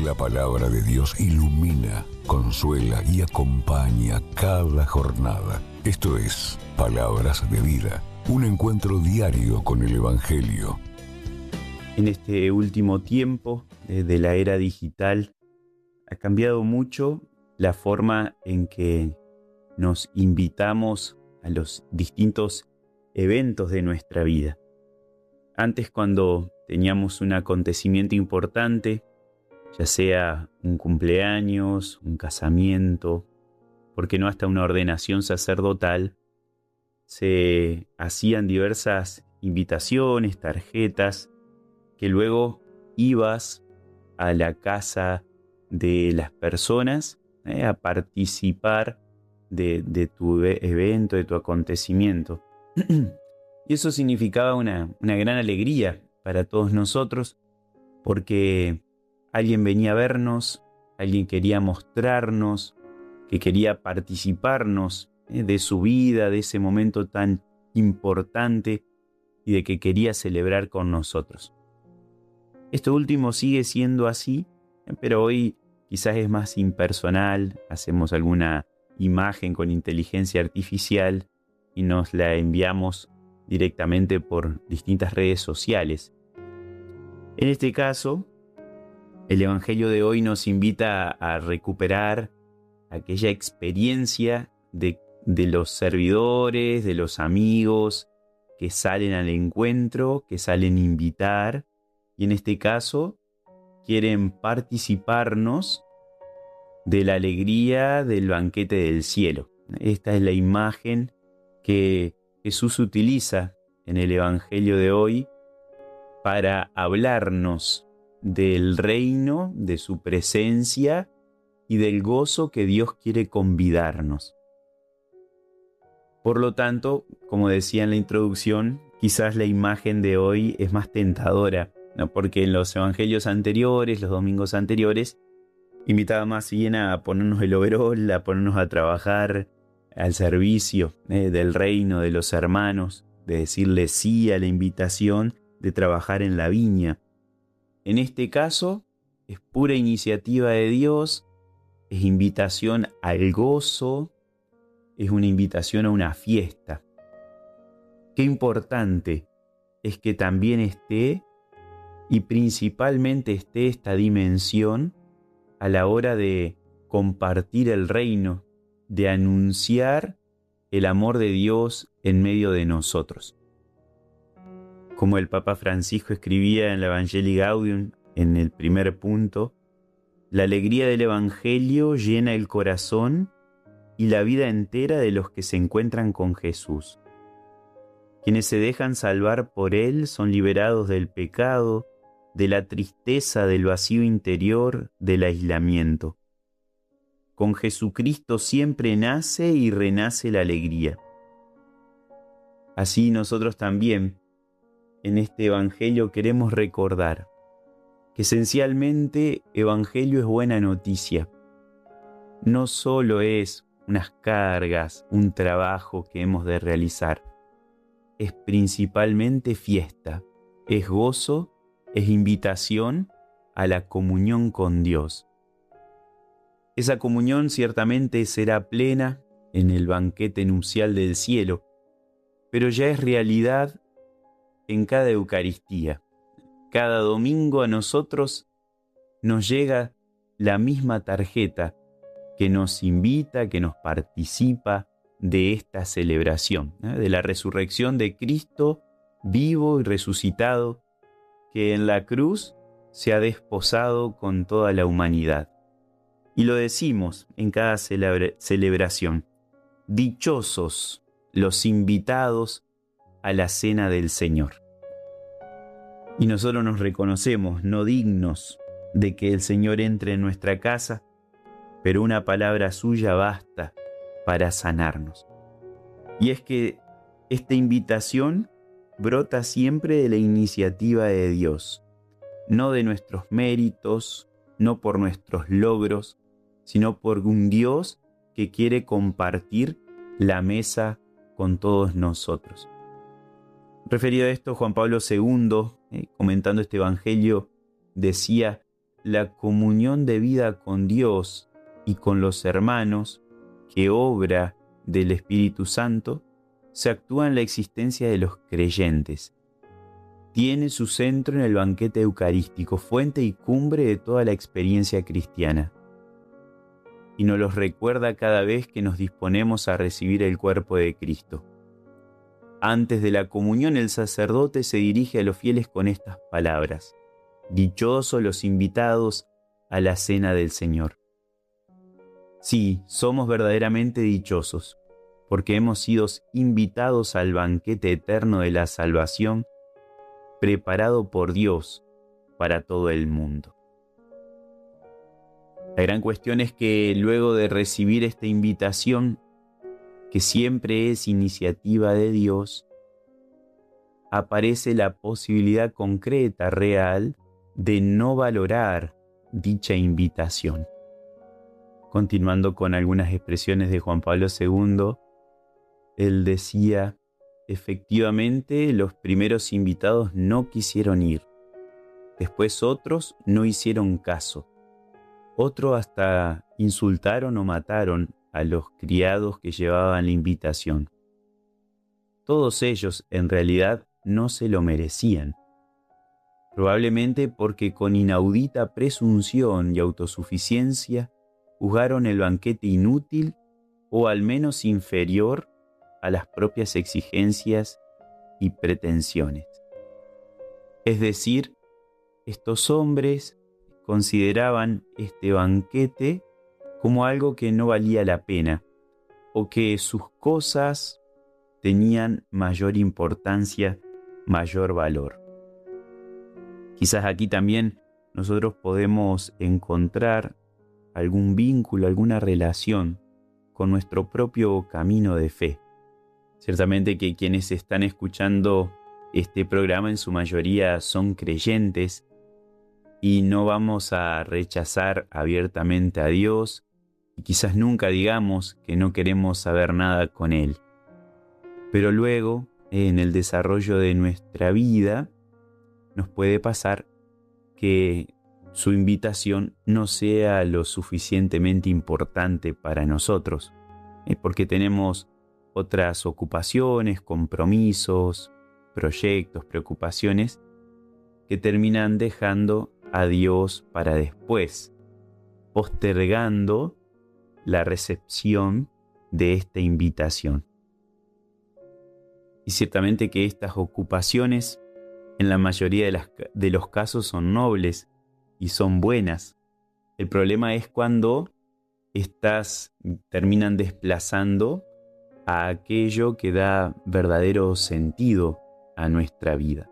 La palabra de Dios ilumina, consuela y acompaña cada jornada. Esto es Palabras de Vida, un encuentro diario con el Evangelio. En este último tiempo de la era digital ha cambiado mucho la forma en que nos invitamos a los distintos eventos de nuestra vida. Antes, cuando teníamos un acontecimiento importante, ya sea un cumpleaños, un casamiento, ¿por qué no hasta una ordenación sacerdotal?, se hacían diversas invitaciones, tarjetas, que luego ibas a la casa de las personas a participar de tu evento, de tu acontecimiento. Y eso significaba una gran alegría para todos nosotros, porque alguien venía a vernos, alguien quería mostrarnos, que quería participarnos de su vida, de ese momento tan importante y de que quería celebrar con nosotros. Esto último sigue siendo así, pero hoy quizás es más impersonal, hacemos alguna imagen con inteligencia artificial y nos la enviamos directamente por distintas redes sociales. En este caso, el Evangelio de hoy nos invita a recuperar aquella experiencia de los servidores, de los amigos que salen al encuentro, que salen a invitar, y en este caso quieren participarnos de la alegría del banquete del cielo. Esta es la imagen que Jesús utiliza en el Evangelio de hoy para hablarnos del reino, de su presencia y del gozo que Dios quiere convidarnos. Por lo tanto, como decía en la introducción, quizás la imagen de hoy es más tentadora, ¿no? Porque en los evangelios anteriores, los domingos anteriores, invitaba más bien a ponernos el overol, a ponernos a trabajar al servicio del reino, de los hermanos, de decirle sí a la invitación de trabajar en la viña. En este caso, es pura iniciativa de Dios, es invitación al gozo, es una invitación a una fiesta. Qué importante es que también esté, y principalmente esté esta dimensión a la hora de compartir el reino, de anunciar el amor de Dios en medio de nosotros. Como el Papa Francisco escribía en la Evangelii Gaudium, en el primer punto, la alegría del Evangelio llena el corazón y la vida entera de los que se encuentran con Jesús. Quienes se dejan salvar por Él son liberados del pecado, de la tristeza, del vacío interior, del aislamiento. Con Jesucristo siempre nace y renace la alegría. Así nosotros también, en este Evangelio, queremos recordar que esencialmente Evangelio es buena noticia. No solo es unas cargas, un trabajo que hemos de realizar. Es principalmente fiesta, es gozo, es invitación a la comunión con Dios. Esa comunión ciertamente será plena en el banquete nupcial del cielo, pero ya es realidad en cada Eucaristía. Cada domingo a nosotros nos llega la misma tarjeta que nos invita, que nos participa de esta celebración, de la resurrección de Cristo vivo y resucitado, que en la cruz se ha desposado con toda la humanidad. Y lo decimos en cada celebración: dichosos los invitados a la cena del Señor. Y nosotros nos reconocemos no dignos de que el Señor entre en nuestra casa, pero una palabra suya basta para sanarnos. Y es que esta invitación brota siempre de la iniciativa de Dios, no de nuestros méritos, no por nuestros logros, sino por un Dios que quiere compartir la mesa con todos nosotros. Referido a esto, Juan Pablo II, comentando este Evangelio, decía: la comunión de vida con Dios y con los hermanos, que obra del Espíritu Santo, se actúa en la existencia de los creyentes. Tiene su centro en el banquete eucarístico, fuente y cumbre de toda la experiencia cristiana. Y nos los recuerda cada vez que nos disponemos a recibir el cuerpo de Cristo. Antes de la comunión, el sacerdote se dirige a los fieles con estas palabras: dichosos los invitados a la cena del Señor. Sí, somos verdaderamente dichosos, porque hemos sido invitados al banquete eterno de la salvación, preparado por Dios para todo el mundo. La gran cuestión es que luego de recibir esta invitación, que siempre es iniciativa de Dios, aparece la posibilidad concreta, real, de no valorar dicha invitación. Continuando con algunas expresiones de Juan Pablo II, él decía: efectivamente, los primeros invitados no quisieron ir. Después otros no hicieron caso. Otros hasta insultaron o mataron a los criados que llevaban la invitación. Todos ellos, en realidad, no se lo merecían. Probablemente porque con inaudita presunción y autosuficiencia juzgaron el banquete inútil o al menos inferior a las propias exigencias y pretensiones. Es decir, estos hombres consideraban este banquete como algo que no valía la pena, o que sus cosas tenían mayor importancia, mayor valor. Quizás aquí también nosotros podemos encontrar algún vínculo, alguna relación con nuestro propio camino de fe. Ciertamente que quienes están escuchando este programa en su mayoría son creyentes y no vamos a rechazar abiertamente a Dios y quizás nunca digamos que no queremos saber nada con Él. Pero luego, en el desarrollo de nuestra vida, nos puede pasar que su invitación no sea lo suficientemente importante para nosotros, porque tenemos otras ocupaciones, compromisos, proyectos, preocupaciones que terminan dejando a Dios para después, postergando la recepción de esta invitación. Y ciertamente que estas ocupaciones en la mayoría de los casos son nobles y son buenas. El problema es cuando estas terminan desplazando a aquello que da verdadero sentido a nuestra vida.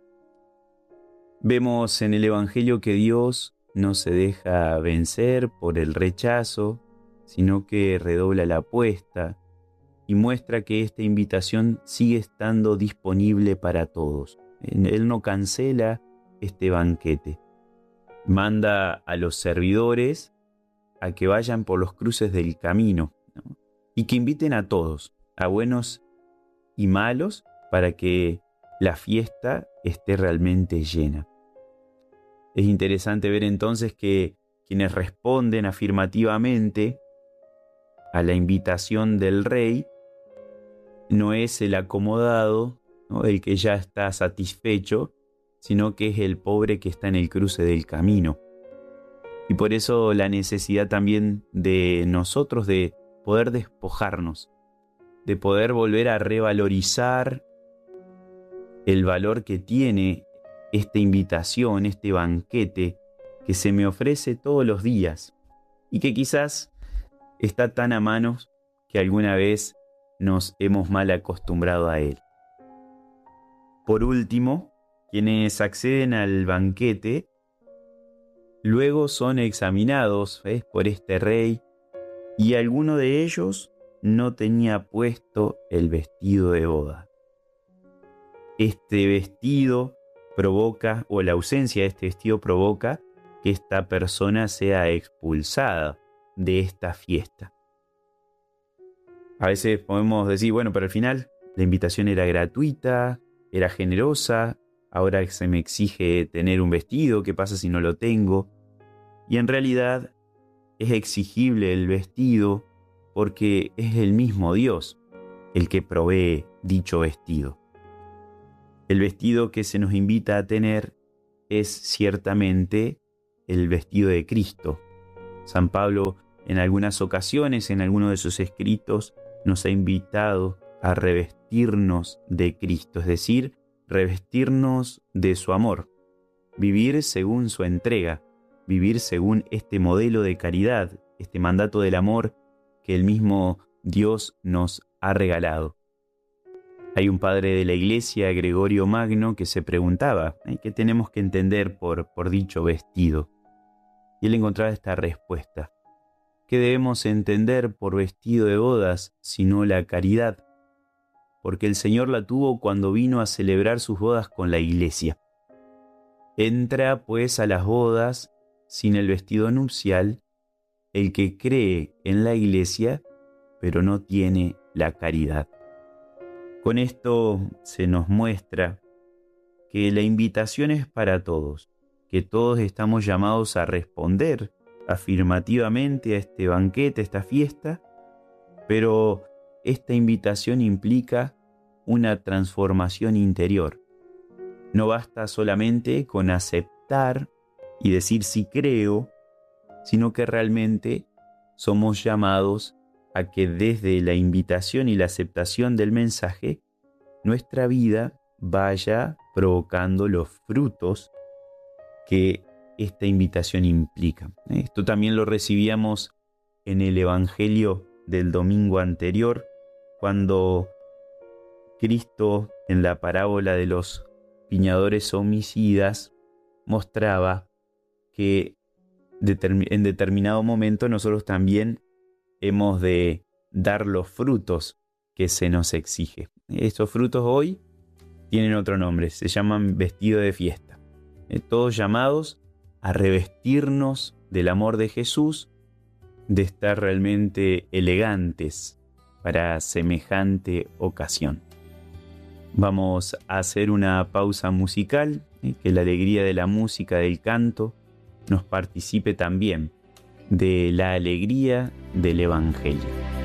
Vemos en el Evangelio que Dios no se deja vencer por el rechazo, sino que redobla la apuesta y muestra que esta invitación sigue estando disponible para todos. Él no cancela este banquete. Manda a los servidores a que vayan por los cruces del camino, ¿no? Y que inviten a todos, a buenos y malos, para que la fiesta esté realmente llena. Es interesante ver entonces que quienes responden afirmativamente a la invitación del rey no es el acomodado, ¿no?, el que ya está satisfecho, sino que es el pobre que está en el cruce del camino. Y por eso la necesidad también de nosotros de poder despojarnos, de poder volver a revalorizar el valor que tiene esta invitación, este banquete que se me ofrece todos los días y que quizás está tan a manos que alguna vez nos hemos mal acostumbrado a él. Por último, quienes acceden al banquete luego son examinados por este rey y alguno de ellos no tenía puesto el vestido de boda. Este vestido provoca, o la ausencia de este vestido provoca, que esta persona sea expulsada de esta fiesta. A veces podemos decir, bueno, pero al final la invitación era gratuita, era generosa, ahora se me exige tener un vestido, ¿qué pasa si no lo tengo? Y en realidad es exigible el vestido porque es el mismo Dios el que provee dicho vestido. El vestido que se nos invita a tener es ciertamente el vestido de Cristo. San Pablo en algunas ocasiones, en algunos de sus escritos, nos ha invitado a revestirnos de Cristo, es decir, revestirnos de su amor, vivir según su entrega, vivir según este modelo de caridad, este mandato del amor que el mismo Dios nos ha regalado. Hay un padre de la Iglesia, Gregorio Magno, que se preguntaba qué tenemos que entender por dicho vestido. Y él encontraba esta respuesta: ¿qué debemos entender por vestido de bodas sino la caridad? Porque el Señor la tuvo cuando vino a celebrar sus bodas con la Iglesia. Entra pues a las bodas sin el vestido nupcial el que cree en la Iglesia, pero no tiene la caridad. Con esto se nos muestra que la invitación es para todos, que todos estamos llamados a responder afirmativamente a este banquete, a esta fiesta, pero esta invitación implica una transformación interior. No basta solamente con aceptar y decir sí creo, sino que realmente somos llamados a que desde la invitación y la aceptación del mensaje, nuestra vida vaya provocando los frutos que esta invitación implica. Esto también lo recibíamos en el Evangelio del domingo anterior, cuando Cristo, en la parábola de los viñadores homicidas, mostraba que en determinado momento nosotros también hemos de dar los frutos que se nos exige. Estos frutos hoy tienen otro nombre, se llaman vestido de fiesta. Todos llamados a revestirnos del amor de Jesús, de estar realmente elegantes para semejante ocasión. Vamos a hacer una pausa musical, que la alegría de la música, del canto, nos participe también de la alegría del Evangelio.